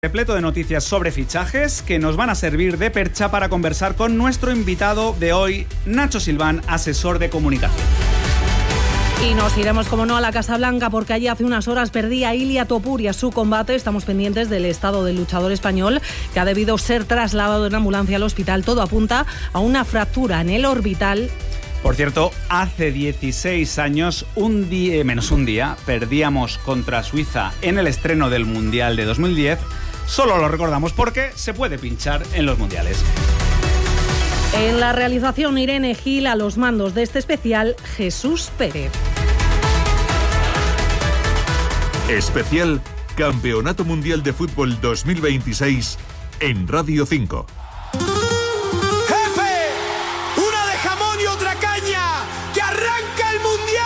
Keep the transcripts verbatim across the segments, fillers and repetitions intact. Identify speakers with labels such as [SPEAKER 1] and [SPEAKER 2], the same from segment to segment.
[SPEAKER 1] Repleto de noticias sobre fichajes que nos van a servir de percha para conversar con nuestro invitado de hoy, Nacho Silván, asesor de comunicación.
[SPEAKER 2] Y nos iremos, como no, a la Casa Blanca, porque allí hace unas horas perdía Ilia Topuria su combate. Estamos pendientes del estado del luchador español, que ha debido ser trasladado en ambulancia al hospital. Todo apunta a una fractura en el orbital.
[SPEAKER 1] Por cierto, hace dieciséis años, un día, menos un día, perdíamos contra Suiza en el estreno del Mundial de dos mil diez. Solo lo recordamos porque se puede pinchar en los mundiales.
[SPEAKER 2] En la realización, Irene Gil, a los mandos de este especial, Jesús Pérez.
[SPEAKER 3] Especial Campeonato Mundial de Fútbol dos mil veintiséis en Radio cinco.
[SPEAKER 4] ¡Jefe! ¡Una de jamón y otra caña! ¡Que arranca el Mundial!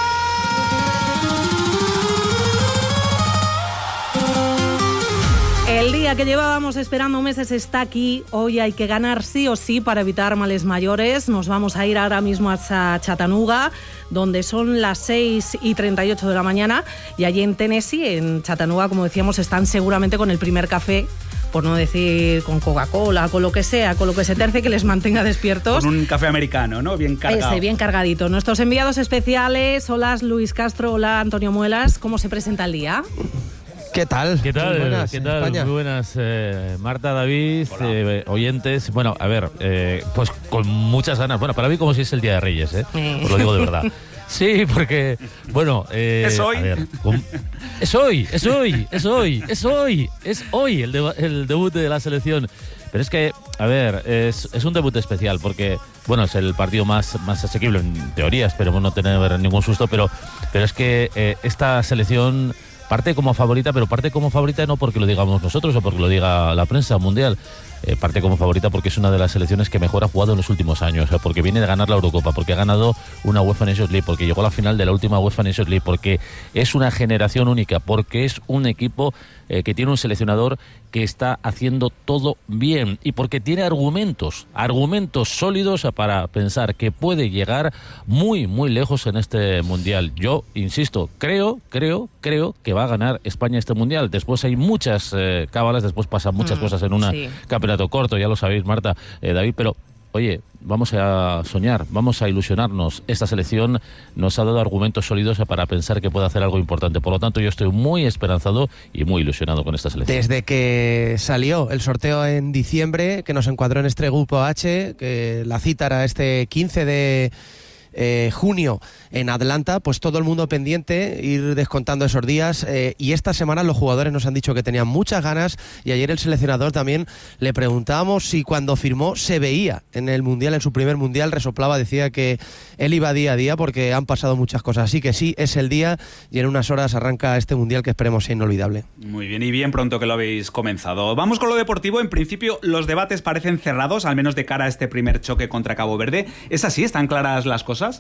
[SPEAKER 2] El día que llevábamos esperando meses está aquí. Hoy hay que ganar sí o sí para evitar males mayores. Nos vamos a ir ahora mismo a Chattanooga, donde son las seis y treinta y ocho de la mañana. Y allí en Tennessee, en Chattanooga, como decíamos, están seguramente con el primer café, por no decir con Coca-Cola, con lo que sea, con lo que se terce que les mantenga despiertos.
[SPEAKER 1] Con un café americano, ¿no? Bien cargado.
[SPEAKER 2] Ese, bien cargadito. Nuestros enviados especiales, hola Luis Castro, hola Antonio Muelas. ¿Cómo se presenta el día?
[SPEAKER 5] ¿Qué tal?
[SPEAKER 6] ¿Qué tal?
[SPEAKER 5] Muy buenas,
[SPEAKER 6] ¿Qué tal?
[SPEAKER 5] España.
[SPEAKER 6] Muy buenas, eh, Marta, David, eh, oyentes. Bueno, a ver, eh, pues con muchas ganas. Bueno, para mí como si es el Día de Reyes, ¿eh?
[SPEAKER 2] Eh.
[SPEAKER 6] Os lo digo de verdad. Sí, porque, bueno... Eh,
[SPEAKER 1] ¿Es hoy?
[SPEAKER 6] A ver, con- es hoy, es hoy, es hoy, es hoy, es hoy el, deba- el debut de la selección. Pero es que, a ver, es, es un debut especial porque, bueno, es el partido más, más asequible en teoría, esperemos no tener ningún susto, pero, pero es que eh, esta selección... parte como favorita, pero parte como favorita no porque lo digamos nosotros o porque lo diga la prensa mundial. Eh, parte como favorita porque es una de las selecciones que mejor ha jugado en los últimos años, o sea, porque viene de ganar la Eurocopa, porque ha ganado una UEFA Nations League, porque llegó a la final de la última UEFA Nations League, porque es una generación única, porque es un equipo eh, que tiene un seleccionador que está haciendo todo bien y porque tiene argumentos, argumentos sólidos para pensar que puede llegar muy, muy lejos en este Mundial. Yo, insisto, creo, creo, creo que va a ganar España este Mundial. Después hay muchas eh, cábalas, después pasan muchas
[SPEAKER 2] Mm,
[SPEAKER 6] cosas en una
[SPEAKER 2] sí.
[SPEAKER 6] campeonato corto, ya lo sabéis, Marta, eh, David, pero oye, vamos a soñar, vamos a ilusionarnos. Esta selección nos ha dado argumentos sólidos para pensar que puede hacer algo importante. Por lo tanto, yo estoy muy esperanzado y muy ilusionado con esta selección.
[SPEAKER 5] Desde que salió el sorteo en diciembre, que nos encuadró en este grupo H, que la cita era este quince de eh, junio en Atlanta, pues todo el mundo pendiente, ir descontando esos días, eh, y esta semana los jugadores nos han dicho que tenían muchas ganas, y ayer el seleccionador también le preguntábamos si cuando firmó se veía en el Mundial, en su primer Mundial, resoplaba, decía que él iba día a día porque han pasado muchas cosas, así que sí, es el día y en unas horas arranca este Mundial que esperemos sea inolvidable.
[SPEAKER 1] Muy bien, y bien pronto que lo habéis comenzado. Vamos con lo deportivo. En principio, los debates parecen cerrados, al menos de cara a este primer choque contra Cabo Verde. ¿Es así? ¿Están claras las cosas?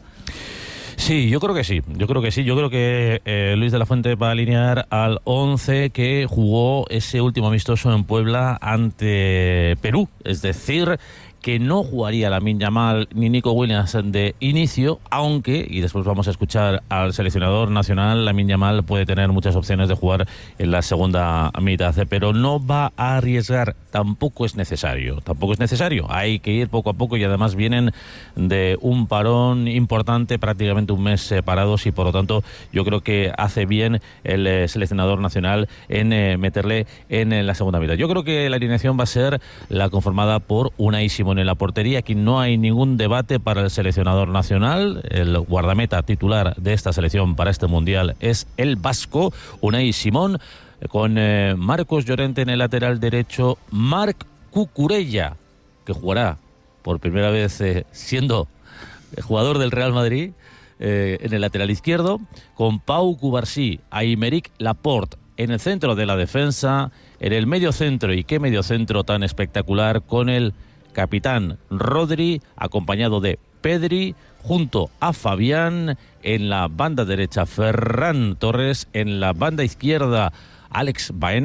[SPEAKER 6] Sí, yo creo que sí, yo creo que sí, yo creo que eh, Luis de la Fuente va a alinear al once que jugó ese último amistoso en Puebla ante Perú, es decir, que no jugaría Lamine Yamal ni Nico Williams de inicio, aunque, y después vamos a escuchar al seleccionador nacional, Lamine Yamal puede tener muchas opciones de jugar en la segunda mitad, pero no va a arriesgar, tampoco es necesario, tampoco es necesario, hay que ir poco a poco y además vienen de un parón importante, prácticamente un mes separados, y por lo tanto yo creo que hace bien el eh, seleccionador nacional en eh, meterle en eh, la segunda mitad. Yo creo que la alineación va a ser la conformada por Unai Simón en la portería. Aquí no hay ningún debate para el seleccionador nacional. El guardameta titular de esta selección para este Mundial es el vasco Unai Simón, con eh, Marcos Llorente en el lateral derecho, Marc Cucurella, que jugará por primera vez eh, siendo jugador del Real Madrid, eh, en el lateral izquierdo, con Pau Cubarsí, Aymeric Laporte en el centro de la defensa, en el medio centro, y qué medio centro tan espectacular, con el capitán Rodri, acompañado de Pedri, junto a Fabián, en la banda derecha Ferran Torres, en la banda izquierda Alex Baena,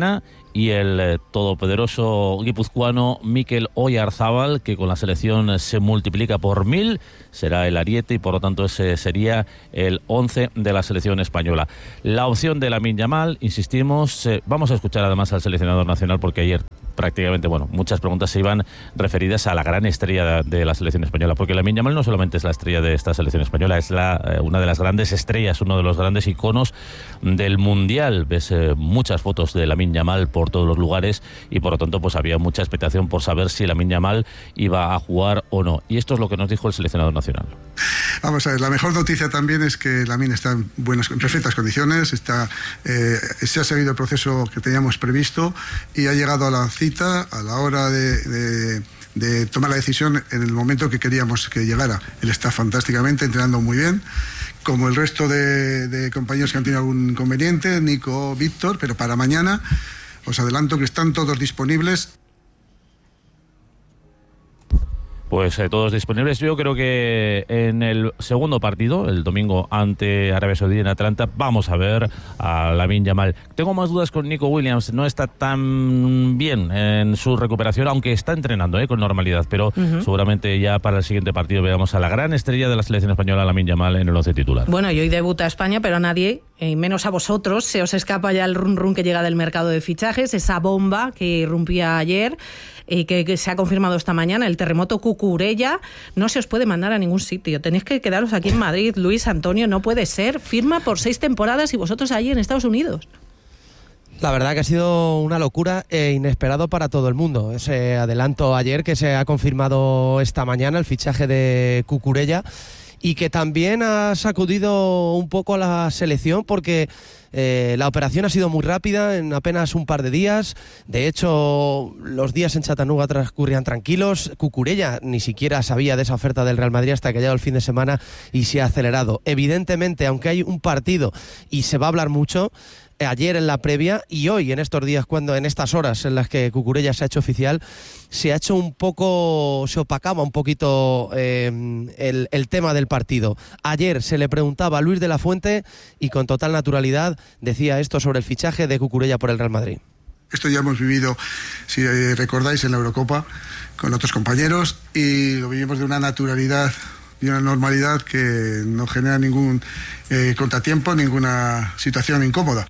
[SPEAKER 6] y el eh, todopoderoso guipuzcoano Mikel Oyarzábal, que con la selección se multiplica por mil, será el ariete y por lo tanto ese sería el once de la selección española. La opción de Lamine Yamal, insistimos, eh, vamos a escuchar además al seleccionador nacional porque ayer prácticamente, bueno, muchas preguntas se iban referidas a la gran estrella de, de la selección española, porque Lamine Yamal no solamente es la estrella de esta selección española, es la, eh, una de las grandes estrellas, uno de los grandes iconos del Mundial. Ves eh, muchas fotos de Lamine Yamal por todos los lugares y por lo tanto pues había mucha expectación por saber si Lamine Yamal iba a jugar o no. Y esto es lo que nos dijo el seleccionador nacional.
[SPEAKER 7] Vamos a ver, la mejor noticia también es que Lamine está en, buenas, en perfectas condiciones, está, eh, se ha seguido el proceso que teníamos previsto y ha llegado a la cita a la hora de, de, de tomar la decisión en el momento que queríamos que llegara. Él está fantásticamente, entrenando muy bien, como el resto de, de compañeros que han tenido algún inconveniente, Nico, Víctor, pero para mañana os adelanto que están todos disponibles.
[SPEAKER 6] Pues eh, todos disponibles. Yo creo que en el segundo partido, el domingo ante Arabia Saudí en Atlanta, vamos a ver a Lamine Yamal. Tengo más dudas con Nico Williams, no está tan bien en su recuperación, aunque está entrenando eh, con normalidad, pero uh-huh. seguramente ya para el siguiente partido veamos a la gran estrella de la selección española, Lamine Yamal, en el once titular.
[SPEAKER 2] Bueno, y hoy debuta España, pero a nadie, eh, menos a vosotros, se os escapa ya el run run que llega del mercado de fichajes, esa bomba que irrumpía ayer y que, que se ha confirmado esta mañana, el terremoto Cucurella. No se os puede mandar a ningún sitio, tenéis que quedaros aquí en Madrid. Luis Antonio, no puede ser, firma por seis temporadas y vosotros allí en Estados Unidos.
[SPEAKER 5] La verdad que ha sido una locura e inesperado para todo el mundo. Ese adelanto ayer que se ha confirmado esta mañana, el fichaje de Cucurella, y que también ha sacudido un poco a la selección porque eh, la operación ha sido muy rápida, en apenas un par de días. De hecho, los días en Chattanooga transcurrían tranquilos. Cucurella ni siquiera sabía de esa oferta del Real Madrid hasta que ha llegado el fin de semana y se ha acelerado. Evidentemente, aunque hay un partido y se va a hablar mucho, ayer en la previa y hoy en estos días, cuando en estas horas en las que Cucurella se ha hecho oficial, se ha hecho un poco, se opacaba un poquito eh, el, el tema del partido. Ayer se le preguntaba a Luis de la Fuente y con total naturalidad decía esto sobre el fichaje de Cucurella por el Real Madrid.
[SPEAKER 7] Esto ya hemos vivido, si recordáis, en la Eurocopa con otros compañeros y lo vivimos de una naturalidad y una normalidad que no genera ningún eh, contratiempo, ninguna situación incómoda.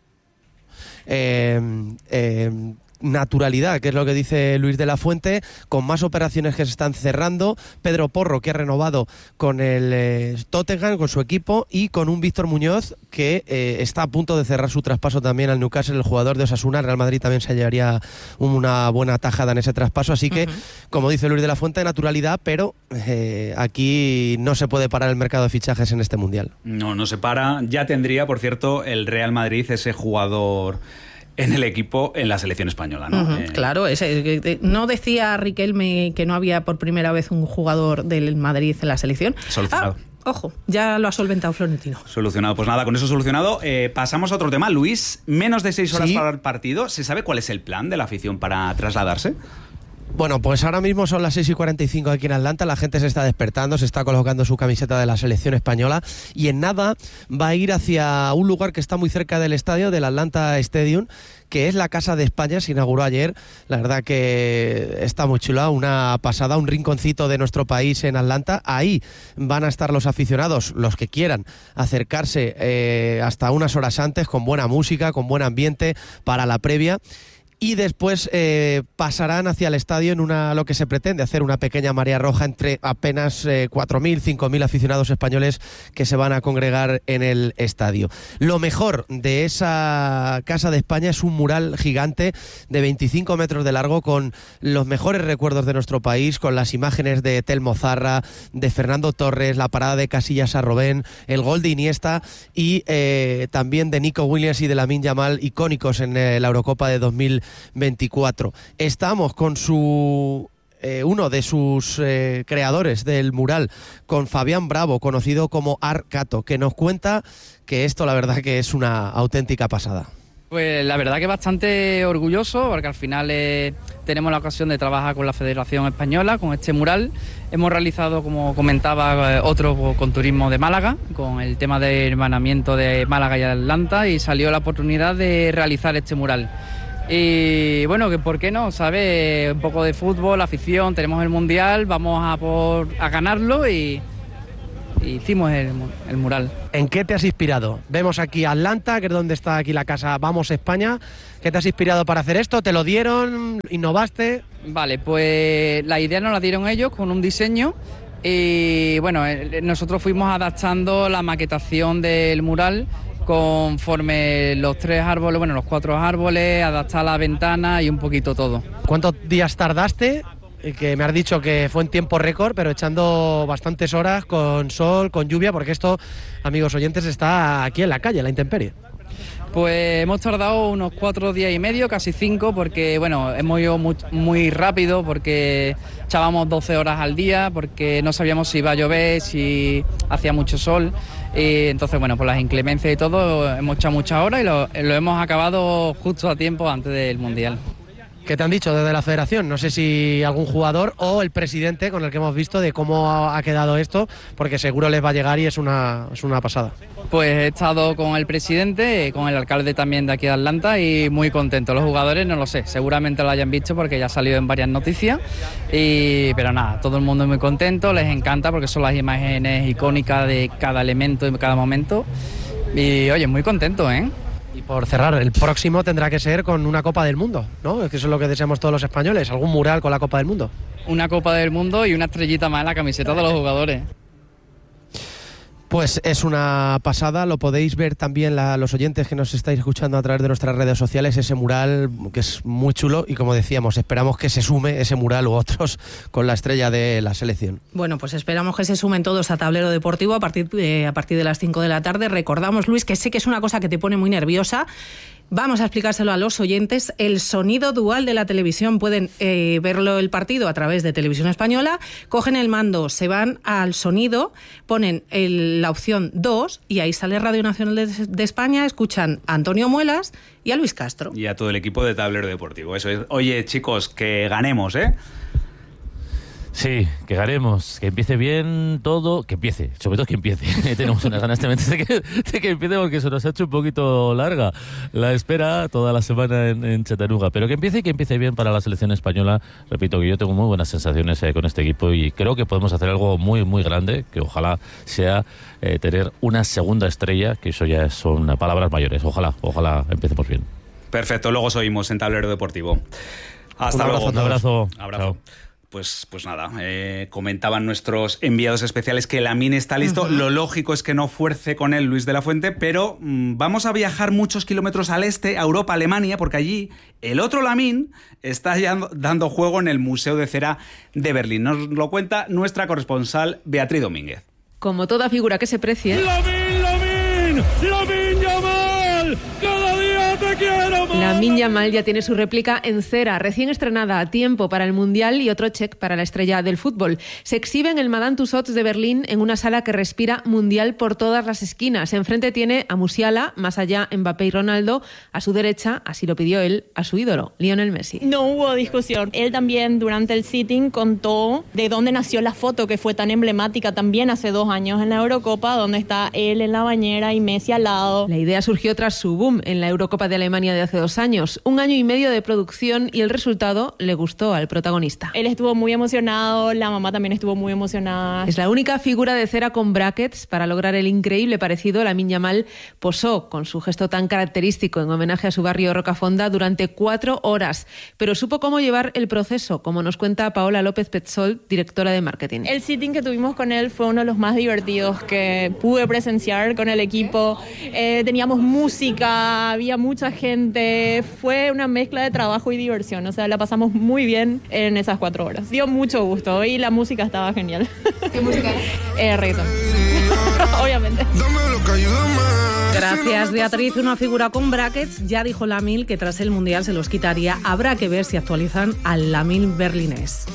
[SPEAKER 5] Eh, eh, naturalidad, que es lo que dice Luis de la Fuente, con más operaciones que se están cerrando. Pedro Porro, que ha renovado con el eh, Tottenham, con su equipo, y con un Víctor Muñoz que eh, está a punto de cerrar su traspaso también al Newcastle, el jugador de Osasuna. Real Madrid también se llevaría una buena tajada en ese traspaso, así que, uh-huh. como dice Luis de la Fuente, naturalidad, pero eh, aquí no se puede parar el mercado de fichajes en este Mundial.
[SPEAKER 1] No, no se para. Ya tendría, por cierto, el Real Madrid ese jugador en el equipo, en la selección española, ¿no?
[SPEAKER 2] Uh-huh,
[SPEAKER 1] eh...
[SPEAKER 2] Claro, ese, ¿no decía Riquelme que no había por primera vez un jugador del Madrid en la selección?
[SPEAKER 1] Solucionado.
[SPEAKER 2] Ah, ojo, ya lo ha solventado Florentino.
[SPEAKER 1] Solucionado. Pues nada, con eso solucionado. Eh, pasamos a otro tema. Luis, menos de seis horas
[SPEAKER 5] ¿Sí?
[SPEAKER 1] para el partido. ¿Se sabe cuál es el plan de la afición para trasladarse?
[SPEAKER 5] Bueno, pues ahora mismo son las seis y cuarenta y cinco aquí en Atlanta, la gente se está despertando, se está colocando su camiseta de la selección española y en nada va a ir hacia un lugar que está muy cerca del estadio, del Atlanta Stadium, que es la Casa de España, se inauguró ayer. La verdad que está muy chula, una pasada, un rinconcito de nuestro país en Atlanta. Ahí van a estar los aficionados, los que quieran acercarse eh, hasta unas horas antes, con buena música, con buen ambiente para la previa. Y después eh, pasarán hacia el estadio en una lo que se pretende hacer una pequeña marea roja entre apenas eh, cuatro mil, cinco mil aficionados españoles que se van a congregar en el estadio. Lo mejor de esa Casa de España es un mural gigante de veinticinco metros de largo con los mejores recuerdos de nuestro país, con las imágenes de Telmo Zarra, de Fernando Torres, la parada de Casillas a Robben, el gol de Iniesta y eh, también de Nico Williams y de Lamine Yamal, icónicos en eh, la Eurocopa de dos mil veinticuatro. Estamos con su eh, uno de sus eh, creadores del mural, con Fabián Bravo, conocido como Arcato, que nos cuenta que esto la verdad que es una auténtica pasada.
[SPEAKER 8] Pues la verdad que bastante orgulloso, porque al final eh, tenemos la ocasión de trabajar con la Federación Española, con este mural. Hemos realizado, como comentaba, eh, otro con Turismo de Málaga, con el tema del hermanamiento de Málaga y Atlanta, y salió la oportunidad de realizar este mural. Y bueno, que por qué no, ¿sabes? Un poco de fútbol, afición, tenemos el Mundial, vamos a por a ganarlo y, y hicimos el, el mural.
[SPEAKER 5] ¿En qué te has inspirado? Vemos aquí Atlanta, que es donde está aquí la casa Vamos España. ¿Qué te has inspirado para hacer esto? ¿Te lo dieron? ¿Innovaste?
[SPEAKER 8] Vale, pues la idea nos la dieron ellos con un diseño y bueno, nosotros fuimos adaptando la maquetación del mural conforme los tres árboles, bueno, los cuatro árboles, adaptar la ventana y un poquito todo.
[SPEAKER 5] ¿Cuántos días tardaste? Que me has dicho que fue en tiempo récord, pero echando bastantes horas con sol, con lluvia, porque esto, amigos oyentes, está aquí en la calle, en la intemperie.
[SPEAKER 8] Pues hemos tardado unos cuatro días y medio, casi cinco, porque bueno, hemos ido muy, muy rápido, porque echábamos doce horas al día, porque no sabíamos si iba a llover, si hacía mucho sol. Y entonces, bueno, por las inclemencias y todo, hemos echado muchas horas y lo, lo hemos acabado justo a tiempo antes del Mundial.
[SPEAKER 5] ¿Qué te han dicho desde la federación? No sé si algún jugador o el presidente con el que hemos visto de cómo ha quedado esto, porque seguro les va a llegar y es una, es una pasada.
[SPEAKER 8] Pues he estado con el presidente, con el alcalde también de aquí de Atlanta y muy contento. Los jugadores no lo sé, seguramente lo hayan visto porque ya ha salido en varias noticias, y, pero nada, todo el mundo muy contento, les encanta porque son las imágenes icónicas de cada elemento y de cada momento. Y oye, muy contento, ¿eh?
[SPEAKER 5] Y por cerrar, el próximo tendrá que ser con una Copa del Mundo, ¿no? Es que eso es lo que deseamos todos los españoles, algún mural con la Copa del Mundo.
[SPEAKER 8] Una Copa del Mundo y una estrellita más en la camiseta de los jugadores.
[SPEAKER 5] Pues es una pasada, lo podéis ver también la, los oyentes que nos estáis escuchando a través de nuestras redes sociales, ese mural que es muy chulo y como decíamos, esperamos que se sume ese mural u otros con la estrella de la selección.
[SPEAKER 2] Bueno, pues esperamos que se sumen todos a Tablero Deportivo a partir de, a partir de las cinco de la tarde. Recordamos, Luis, que sé que es una cosa que te pone muy nerviosa. Vamos a explicárselo a los oyentes. El sonido dual de la televisión, pueden eh, verlo el partido a través de Televisión Española, cogen el mando, se van al sonido, ponen el, la opción dos y ahí sale Radio Nacional de, de España, escuchan a Antonio Muelas y a Luis Castro.
[SPEAKER 1] Y a todo el equipo de Tablero Deportivo. Eso es. Oye, chicos, que ganemos, ¿eh?
[SPEAKER 6] Sí, que ganemos, que empiece bien todo, que empiece, sobre todo que empiece. Tenemos unas ganas tremendas de que, de que empiece porque se nos ha hecho un poquito larga la espera toda la semana en, en Chattanooga. Pero que empiece y que empiece bien para la selección española. Repito que yo tengo muy buenas sensaciones eh, con este equipo y creo que podemos hacer algo muy, muy grande, que ojalá sea eh, tener una segunda estrella, que eso ya son palabras mayores. Ojalá, ojalá empecemos bien.
[SPEAKER 1] Perfecto, luego os oímos en Tablero Deportivo. Hasta
[SPEAKER 6] un
[SPEAKER 1] luego.
[SPEAKER 6] Abrazo, un abrazo.
[SPEAKER 1] Abrazo.
[SPEAKER 6] Chao.
[SPEAKER 1] Pues, pues nada, eh, comentaban nuestros enviados especiales que Lamine está listo. Uh-huh. Lo lógico es que no fuerce con él Luis de la Fuente, pero mmm, vamos a viajar muchos kilómetros al este, a Europa, Alemania, porque allí el otro Lamine está ya dando juego en el Museo de Cera de Berlín. Nos lo cuenta nuestra corresponsal Beatriz Domínguez.
[SPEAKER 9] Como toda figura que se precie...
[SPEAKER 4] ¡Lamine, Lamine! ¡Lamine Yamal! ¡Cada día te quiero más!
[SPEAKER 9] Lamine Yamal ya tiene su réplica en cera, recién estrenada, a tiempo para el Mundial y otro check para la estrella del fútbol. Se exhibe en el Madame Tussauds de Berlín en una sala que respira mundial por todas las esquinas. Enfrente tiene a Musiala, más allá Mbappé y Ronaldo, a su derecha, así lo pidió él, a su ídolo, Lionel Messi.
[SPEAKER 10] No hubo discusión. Él también durante el sitting contó de dónde nació la foto que fue tan emblemática también hace dos años en la Eurocopa, donde está él en la bañera y Messi al lado.
[SPEAKER 9] La idea surgió tras su boom en la Eurocopa de Alemania de hace dos años. Un año y medio de producción y el resultado le gustó al protagonista.
[SPEAKER 10] Él estuvo muy emocionado, la mamá también estuvo muy emocionada.
[SPEAKER 9] Es la única figura de cera con brackets. Para lograr el increíble parecido, Lamine Yamal posó con su gesto tan característico en homenaje a su barrio Rocafonda durante cuatro horas. Pero supo cómo llevar el proceso, como nos cuenta Paola López Petzol, directora de marketing.
[SPEAKER 10] El sitting que tuvimos con él fue uno de los más divertidos que pude presenciar con el equipo. Eh, teníamos música, había mucha gente, fue una mezcla de trabajo y diversión, o sea, la pasamos muy bien en esas cuatro horas. Dio mucho gusto y la música estaba genial.
[SPEAKER 9] ¿Qué música?
[SPEAKER 10] eh, reggaeton. Obviamente.
[SPEAKER 2] Gracias, Beatriz. Una figura con brackets. Ya dijo Lamine que tras el Mundial se los quitaría. Habrá que ver si actualizan al Lamine berlinés.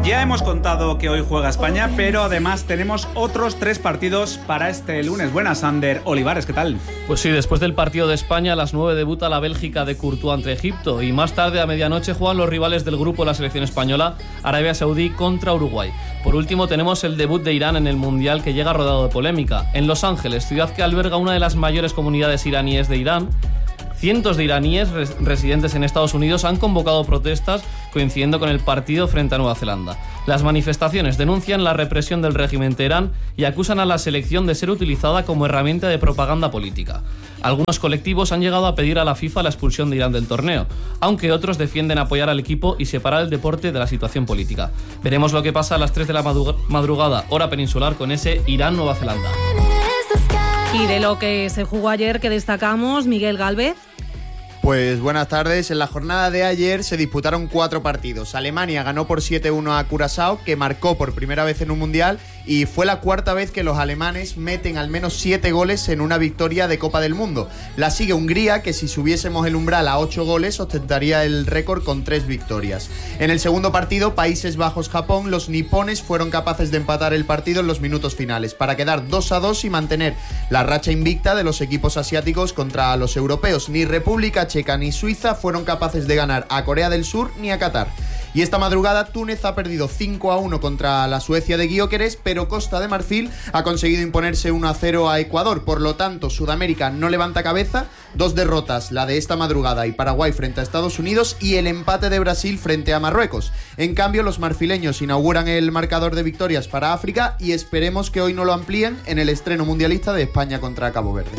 [SPEAKER 1] Ya hemos contado que hoy juega España, pero además tenemos otros tres partidos para este lunes. Buenas, Ander Olivares, ¿qué tal?
[SPEAKER 11] Pues sí, después del partido de España, a las nueve debuta la Bélgica de Courtois ante Egipto y más tarde, a medianoche, juegan los rivales del grupo de la selección española, Arabia Saudí contra Uruguay. Por último, tenemos el debut de Irán en el Mundial, que llega rodado de polémica. En Los Ángeles, ciudad que alberga una de las mayores comunidades iraníes de Irán, cientos de iraníes res- residentes en Estados Unidos han convocado protestas coincidiendo con el partido frente a Nueva Zelanda. Las manifestaciones denuncian la represión del régimen Teherán y acusan a la selección de ser utilizada como herramienta de propaganda política. Algunos colectivos han llegado a pedir a la FIFA la expulsión de Irán del torneo, aunque otros defienden apoyar al equipo y separar el deporte de la situación política. Veremos lo que pasa a las tres de la madrugada, hora peninsular, con ese Irán-Nueva Zelanda.
[SPEAKER 2] Y de lo que se jugó ayer, que destacamos, Miguel Gálvez.
[SPEAKER 12] Pues buenas tardes. En la jornada de ayer se disputaron cuatro partidos. Alemania ganó por siete uno a Curazao, que marcó por primera vez en un mundial, y fue la cuarta vez que los alemanes meten al menos siete goles en una victoria de Copa del Mundo. La sigue Hungría, que si subiésemos el umbral a ocho goles ostentaría el récord con tres victorias. En el segundo partido, Países Bajos-Japón, los nipones fueron capaces de empatar el partido en los minutos finales para quedar dos a dos y mantener la racha invicta de los equipos asiáticos contra los europeos. Ni República Checa ni Suiza fueron capaces de ganar a Corea del Sur ni a Qatar. Y esta madrugada Túnez ha perdido cinco a uno contra la Suecia de Gyökeres, pero Costa de Marfil ha conseguido imponerse uno a cero a Ecuador. Por lo tanto, Sudamérica no levanta cabeza. Dos derrotas, la de esta madrugada y Paraguay frente a Estados Unidos, y el empate de Brasil frente a Marruecos. En cambio, los marfileños inauguran el marcador de victorias para África y esperemos que hoy no lo amplíen en el estreno mundialista de España contra Cabo Verde.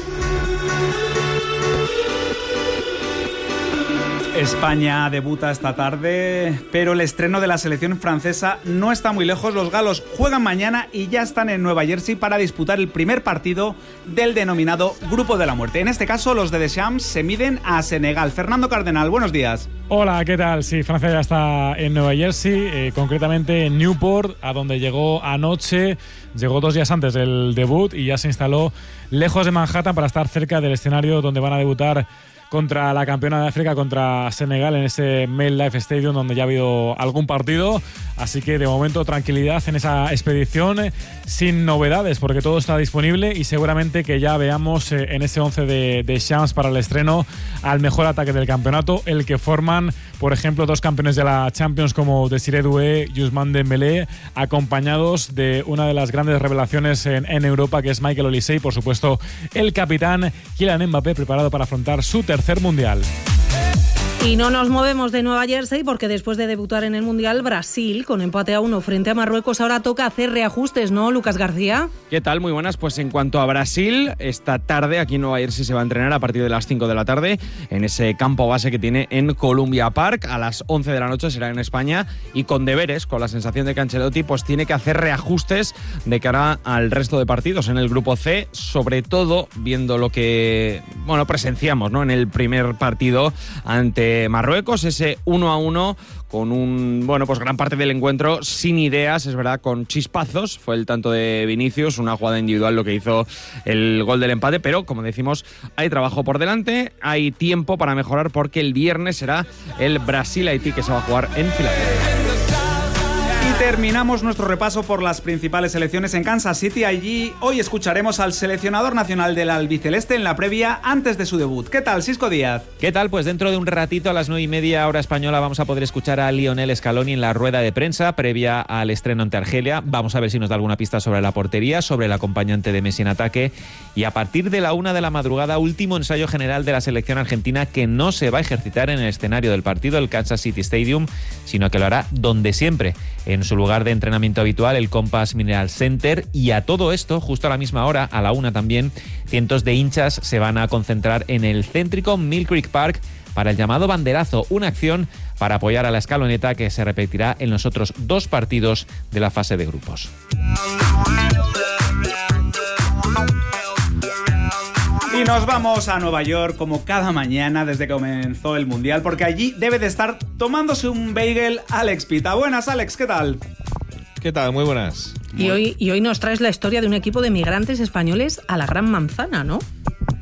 [SPEAKER 1] España debuta esta tarde, pero el estreno de la selección francesa no está muy lejos. Los galos juegan mañana y ya están en Nueva Jersey para disputar el primer partido del denominado Grupo de la Muerte. En este caso, los de Deschamps se miden a Senegal. Fernando Cardenal, buenos días.
[SPEAKER 13] Hola, ¿qué tal? Sí, Francia ya está en Nueva Jersey, eh, concretamente en Newport, a donde llegó anoche. Llegó dos días antes del debut y ya se instaló lejos de Manhattan para estar cerca del escenario donde van a debutar contra la campeona de África, contra Senegal, en ese MetLife Stadium, donde ya ha habido algún partido. Así que de momento tranquilidad en esa expedición, sin novedades, porque todo está disponible y seguramente que ya veamos eh, en ese once de, de Champs para el estreno al mejor ataque del campeonato, el que forman, por ejemplo, dos campeones de la Champions como Desiré Doué y Ousmane Dembélé, acompañados de una de las grandes revelaciones en, en Europa, que es Michael Olise, y por supuesto el capitán Kylian Mbappé, preparado para afrontar su tercer mundial.
[SPEAKER 2] Y no nos movemos de Nueva Jersey porque después de debutar en el Mundial, Brasil, con empate a uno frente a Marruecos, ahora toca hacer reajustes, ¿no, Lucas García?
[SPEAKER 14] ¿Qué tal? Muy buenas. Pues en cuanto a Brasil, esta tarde aquí en Nueva Jersey se va a entrenar a partir de las cinco de la tarde en ese campo base que tiene en Columbia Park. A las once de la noche será en España y con deberes, con la sensación de que Ancelotti pues tiene que hacer reajustes de cara al resto de partidos en el grupo C, sobre todo viendo lo que bueno presenciamos, ¿no?, en el primer partido ante Marruecos, ese uno a uno con un, bueno, pues gran parte del encuentro sin ideas, es verdad, con chispazos. Fue el tanto de Vinicius, una jugada individual lo que hizo el gol del empate, pero como decimos, hay trabajo por delante, hay tiempo para mejorar, porque el viernes será el Brasil-Haití que se va a jugar en Filadelfia.
[SPEAKER 1] Y terminamos nuestro repaso por las principales selecciones en Kansas City. Allí hoy escucharemos al seleccionador nacional del albiceleste en la previa antes de su debut. ¿Qué tal, Sisco Díaz?
[SPEAKER 15] ¿Qué tal? Pues dentro de un ratito, a las nueve y media hora española, vamos a poder escuchar a Lionel Scaloni en la rueda de prensa previa al estreno ante Argelia. Vamos a ver si nos da alguna pista sobre la portería, sobre el acompañante de Messi en ataque. Y a partir de la una de la madrugada, último ensayo general de la selección argentina, que no se va a ejercitar en el escenario del partido, el Kansas City Stadium, sino que lo hará donde siempre, en su lugar de entrenamiento habitual, el Compass Mineral Center. Y a todo esto, justo a la misma hora, a la una también, cientos de hinchas se van a concentrar en el céntrico Mill Creek Park para el llamado banderazo, una acción para apoyar a la escaloneta que se repetirá en los otros dos partidos de la fase de grupos.
[SPEAKER 1] Y nos vamos a Nueva York como cada mañana desde que comenzó el Mundial, porque allí debe de estar tomándose un bagel Alex Pita. Buenas, Alex, ¿qué tal?
[SPEAKER 16] ¿Qué tal? Muy buenas.
[SPEAKER 2] Y hoy, y hoy nos traes la historia de un equipo de migrantes españoles a la Gran Manzana, ¿no?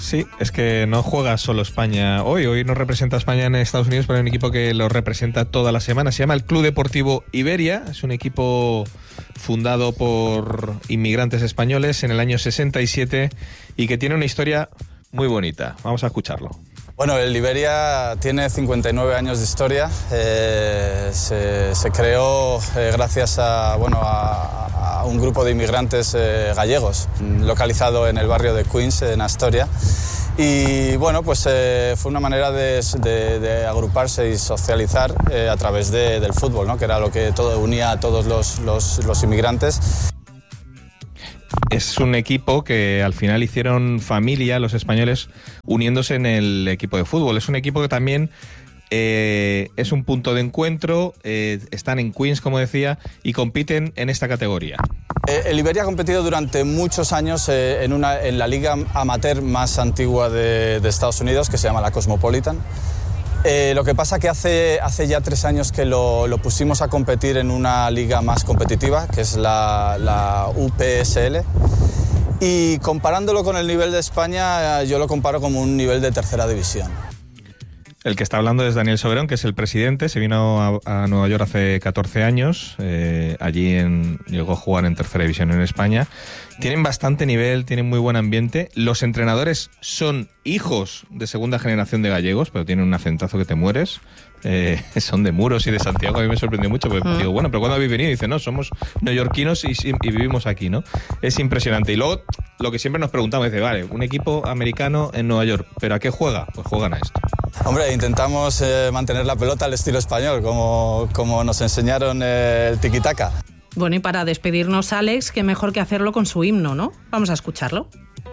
[SPEAKER 16] Sí, es que no juega solo España hoy. Hoy no representa a España en Estados Unidos, pero hay un equipo que lo representa toda la semana. Se llama el Club Deportivo Iberia. Es un equipo fundado por inmigrantes españoles en el año sesenta y siete y que tiene una historia muy bonita. Vamos a escucharlo.
[SPEAKER 17] Bueno, el Iberia tiene cincuenta y nueve años de historia. Eh, se, se creó eh, gracias a, bueno, a, a un grupo de inmigrantes eh, gallegos, localizado en el barrio de Queens, en Astoria. Y bueno, pues eh, fue una manera de, de, de agruparse y socializar eh, a través de, del fútbol, ¿no? Que era lo que todo unía a todos los, los, los inmigrantes.
[SPEAKER 16] Es un equipo que al final hicieron familia los españoles uniéndose en el equipo de fútbol. Es un equipo que también eh, es un punto de encuentro, eh, están en Queens, como decía, y compiten en esta categoría.
[SPEAKER 17] Eh, el Iberia ha competido durante muchos años eh, en, una, en la liga amateur más antigua de, de Estados Unidos, que se llama la Cosmopolitan. Eh, lo que pasa que hace, hace ya tres años que lo, lo pusimos a competir en una liga más competitiva, que es la, la U P S L. Y comparándolo con el nivel de España, yo lo comparo como un nivel de tercera división.
[SPEAKER 16] El que está hablando es Daniel Soberón, que es el presidente. Se vino a, a Nueva York hace catorce años. Eh, allí en, llegó a jugar en tercera división en España. Tienen bastante nivel, tienen muy buen ambiente. Los entrenadores son hijos de segunda generación de gallegos, pero tienen un acentazo que te mueres. Eh, son de Muros y de Santiago. A mí me sorprendió mucho, porque mm. digo, bueno, pero ¿cuándo habéis venido? Y dice, no, somos neoyorquinos y, y vivimos aquí, ¿no? Es impresionante. Y luego, lo que siempre nos preguntamos, dice, vale, un equipo americano en Nueva York, ¿pero a qué juega? Pues juegan a esto.
[SPEAKER 17] Hombre, intentamos eh, mantener la pelota al estilo español, como, como nos enseñaron eh, el tiki-taka.
[SPEAKER 2] Bueno, y para despedirnos, Alex, qué mejor que hacerlo con su himno, ¿no? Vamos a escucharlo.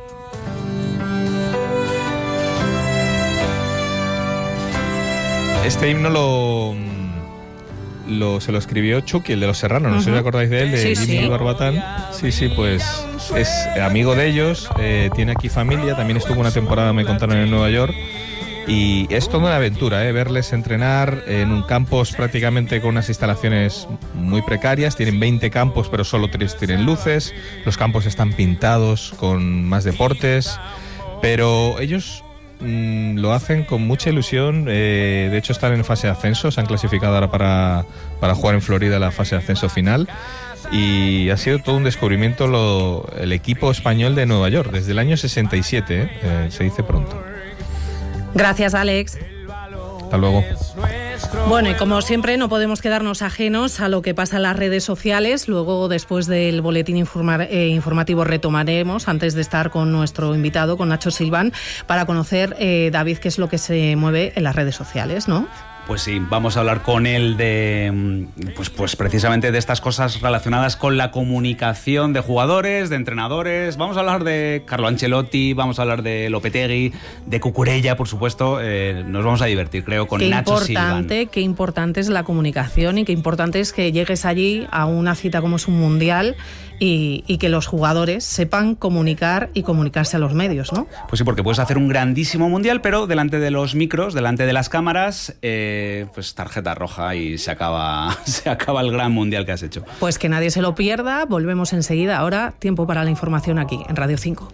[SPEAKER 16] Este himno lo, lo se lo escribió Chucky, el de Los Serranos, no uh-huh. sé si os acordáis de él, de
[SPEAKER 2] sí,
[SPEAKER 16] Jimmy
[SPEAKER 2] sí.
[SPEAKER 16] Barbatán. Sí, sí, pues es amigo de ellos, eh, tiene aquí familia, también estuvo una temporada, me contaron, en Nueva York. Y es toda una aventura, ¿eh? Verles entrenar en un campus prácticamente con unas instalaciones muy precarias. Tienen veinte campos, pero solo tres tienen luces. Los campos están pintados con más deportes. Pero ellos mmm, lo hacen con mucha ilusión. Eh, de hecho, están en fase de ascenso. Se han clasificado ahora para, para jugar en Florida la fase de ascenso final. Y ha sido todo un descubrimiento lo, el equipo español de Nueva York, desde el año sesenta y siete, ¿eh? Eh, se dice pronto.
[SPEAKER 2] Gracias, Alex.
[SPEAKER 16] Hasta luego.
[SPEAKER 2] Bueno, y como siempre no podemos quedarnos ajenos a lo que pasa en las redes sociales. Luego, después del boletín informar, eh, informativo, retomaremos, antes de estar con nuestro invitado, con Nacho Silván, para conocer, eh, David, qué es lo que se mueve en las redes sociales, ¿no?
[SPEAKER 1] Pues sí, vamos a hablar con él de, pues, pues precisamente de estas cosas relacionadas con la comunicación de jugadores, de entrenadores. Vamos a hablar de Carlo Ancelotti, vamos a hablar de Lopetegui, de Cucurella, por supuesto. Eh, nos vamos a divertir, creo, con
[SPEAKER 2] qué
[SPEAKER 1] Nacho Silván.
[SPEAKER 2] Qué importante es la comunicación y qué importante es que llegues allí a una cita como es un mundial y, y que los jugadores sepan comunicar y comunicarse a los medios, ¿no?
[SPEAKER 1] Pues sí, porque puedes hacer un grandísimo mundial, pero delante de los micros, delante de las cámaras, eh, pues tarjeta roja y se acaba, se acaba el gran mundial que has hecho.
[SPEAKER 2] Pues que nadie se lo pierda. Volvemos enseguida. Ahora, tiempo para la información aquí, en Radio cinco.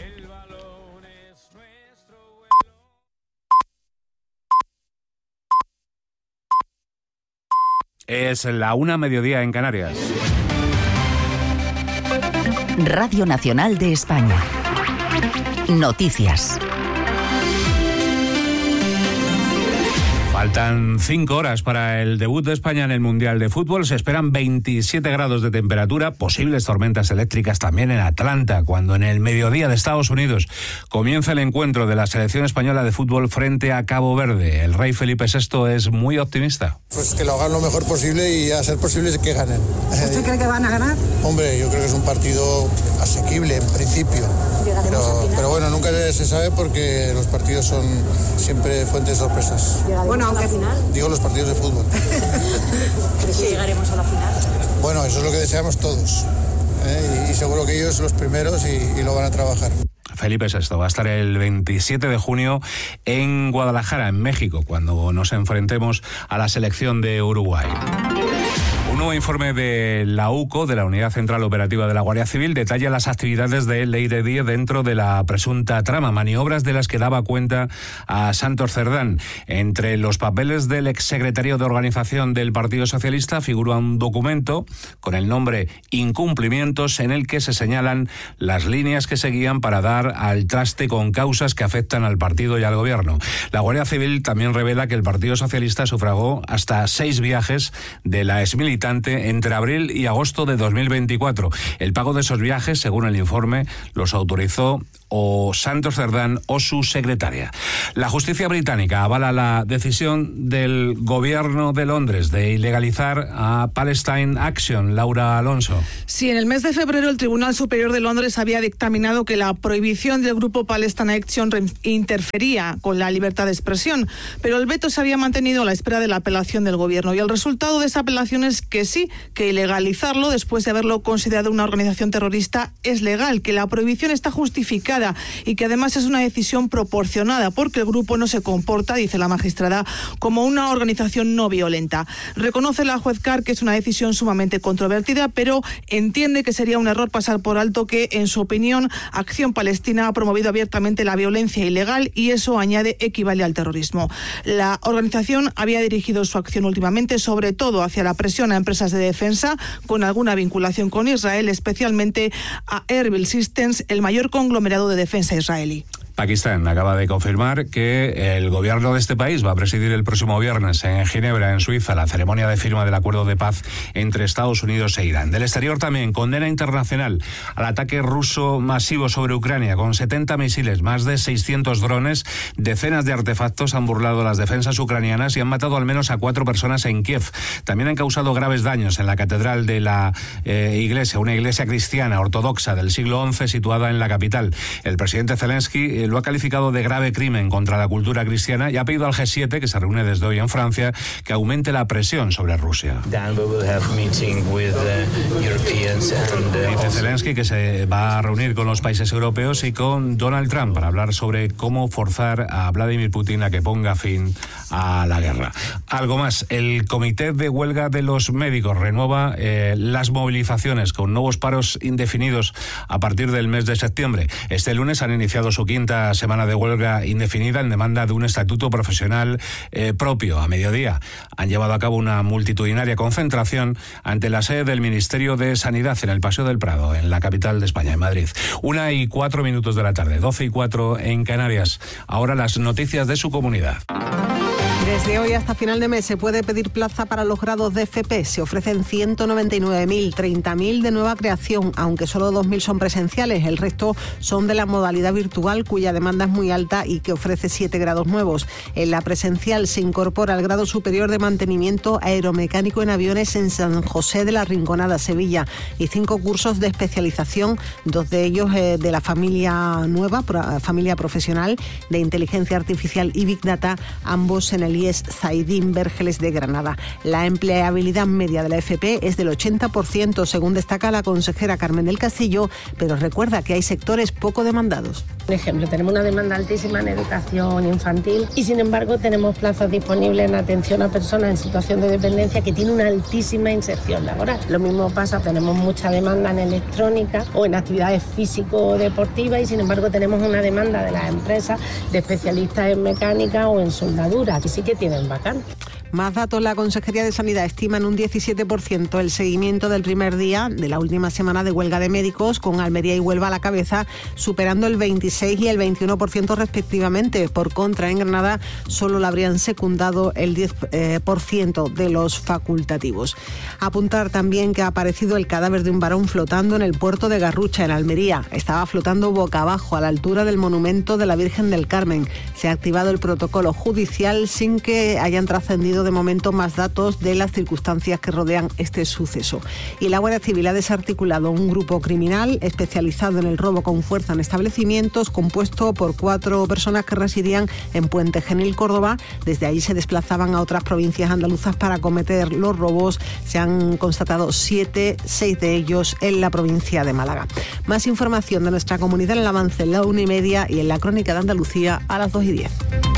[SPEAKER 18] Es la una mediodía en Canarias.
[SPEAKER 19] Radio Nacional de España. Noticias.
[SPEAKER 18] Faltan cinco horas para el debut de España en el Mundial de Fútbol. Se esperan veintisiete grados de temperatura, posibles tormentas eléctricas también en Atlanta, cuando en el mediodía de Estados Unidos comienza el encuentro de la selección española de fútbol frente a Cabo Verde. El rey Felipe sexto es muy optimista.
[SPEAKER 20] Pues que lo hagan lo mejor posible y a ser posible que ganen.
[SPEAKER 21] ¿Usted cree que van a ganar?
[SPEAKER 20] Hombre, yo creo que es un partido asequible en principio. Pero, pero bueno, nunca se sabe porque los partidos son siempre fuente de sorpresas.
[SPEAKER 21] Bueno, aunque al final.
[SPEAKER 20] Digo los partidos de fútbol.
[SPEAKER 21] ¿Crees que llegaremos a la final?
[SPEAKER 20] Bueno, eso es lo que deseamos todos. ¿eh? Y, y seguro que ellos son los primeros y, y lo van a trabajar.
[SPEAKER 18] Felipe sexto va a estar el veintisiete de junio en Guadalajara, en México, cuando nos enfrentemos a la selección de Uruguay. Un nuevo informe de la U C O, de la Unidad Central Operativa de la Guardia Civil, detalla las actividades de Leire Díez dentro de la presunta trama, maniobras de las que daba cuenta a Santos Cerdán. Entre los papeles del exsecretario de Organización del Partido Socialista figura un documento con el nombre Incumplimientos, en el que se señalan las líneas que seguían para dar al traste con causas que afectan al partido y al gobierno. La Guardia Civil también revela que el Partido Socialista sufragó hasta seis viajes de la exmilitante entre abril y agosto de dos mil veinticuatro. El pago de esos viajes, según el informe, los autorizó o Santos Cerdán o su secretaria. La justicia británica avala la decisión del gobierno de Londres de ilegalizar a Palestine Action. Laura Alonso.
[SPEAKER 3] Sí, en el mes de febrero el Tribunal Superior de Londres había dictaminado que la prohibición del grupo Palestine Action interfería con la libertad de expresión, pero el veto se había mantenido a la espera de la apelación del gobierno, y el resultado de esa apelación es que sí, que ilegalizarlo después de haberlo considerado una organización terrorista es legal, que la prohibición está justificada y que además es una decisión proporcionada porque el grupo no se comporta, dice la magistrada, como una organización no violenta. Reconoce la juez Carr que es una decisión sumamente controvertida, pero entiende que sería un error pasar por alto que, en su opinión, Acción Palestina ha promovido abiertamente la violencia ilegal y eso, añade, equivale al terrorismo. La organización había dirigido su acción últimamente sobre todo hacia la presión a empresas de defensa con alguna vinculación con Israel, especialmente a Erbil Systems, el mayor conglomerado de defensa israelí.
[SPEAKER 18] Pakistán acaba de confirmar que el gobierno de este país va a presidir el próximo viernes en Ginebra, en Suiza, la ceremonia de firma del acuerdo de paz entre Estados Unidos e Irán. Del exterior también, condena internacional al ataque ruso masivo sobre Ucrania, con setenta misiles, más de seiscientos drones, decenas de artefactos han burlado las defensas ucranianas y han matado al menos a cuatro personas en Kiev. También han causado graves daños en la catedral de la eh, iglesia, una iglesia cristiana ortodoxa del siglo once situada en la capital. El presidente Zelensky eh, lo ha calificado de grave crimen contra la cultura cristiana y ha pedido al G siete, que se reúne desde hoy en Francia, que aumente la presión sobre Rusia. Dice Zelensky que se va a reunir con los países europeos y con Donald Trump para hablar sobre cómo forzar a Vladimir Putin a que ponga fin a la guerra. Algo más, el Comité de Huelga de los Médicos renueva eh, las movilizaciones con nuevos paros indefinidos a partir del mes de septiembre. Este lunes han iniciado su quinta semana de huelga indefinida en demanda de un estatuto profesional eh, propio. A mediodía han llevado a cabo una multitudinaria concentración ante la sede del Ministerio de Sanidad en el Paseo del Prado, en la capital de España, en Madrid. Una y cuatro minutos de la tarde, doce y cuatro en Canarias. Ahora las noticias de su comunidad.
[SPEAKER 22] Desde hoy hasta final de mes se puede pedir plaza para los grados de F P. Se ofrecen ciento noventa y nueve mil, treinta mil de nueva creación, aunque solo dos mil son presenciales. El resto son de la modalidad virtual, cuya demanda es muy alta y que ofrece siete grados nuevos. En la presencial se incorpora el grado superior de mantenimiento aeromecánico en aviones en San José de la Rinconada, Sevilla, y cinco cursos de especialización, dos de ellos eh, de la familia nueva, pro, familia profesional de inteligencia artificial y Big Data, ambos en el I E S Zaidín Vergeles de Granada. La empleabilidad media de la F P es del ochenta por ciento, según destaca la consejera Carmen del Castillo, pero recuerda que hay sectores poco demandados.
[SPEAKER 23] Por ejemplo, tenemos una demanda altísima en educación infantil y, sin embargo, tenemos plazas disponibles en atención a personas en situación de dependencia que tiene una altísima inserción laboral. Lo mismo pasa, tenemos mucha demanda en electrónica o en actividades físico-deportivas y, sin embargo, tenemos una demanda de las empresas de especialistas en mecánica o en soldadura. Aquí sí que tienen vacante.
[SPEAKER 22] Más datos, la Consejería de Sanidad estima en un diecisiete por ciento el seguimiento del primer día de la última semana de huelga de médicos, con Almería y Huelva a la cabeza, superando el veintiséis y el veintiuno por ciento respectivamente. Por contra, en Granada solo la habrían secundado el diez por ciento de los facultativos. Apuntar también que ha aparecido el cadáver de un varón flotando en el puerto de Garrucha, en Almería. Estaba flotando boca abajo a la altura del monumento de la Virgen del Carmen. Se ha activado el protocolo judicial sin que hayan trascendido de momento más datos de las circunstancias que rodean este suceso. Y la Guardia Civil ha desarticulado un grupo criminal especializado en el robo con fuerza en establecimientos, compuesto por cuatro personas que residían en Puente Genil, Córdoba. Desde ahí se desplazaban a otras provincias andaluzas para cometer los robos. Se han constatado siete, seis de ellos en la provincia de Málaga. Más información de nuestra comunidad en el avance en la una y media y en la Crónica de Andalucía a las dos y diez.